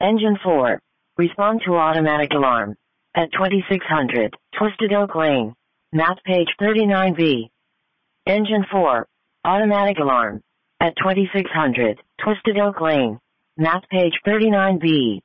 Engine 4. Respond to automatic alarm. At 2600, Twisted Oak Lane. Map page 39B. Engine 4. Automatic alarm. At 2600, Twisted Oak Lane. Map page 39B.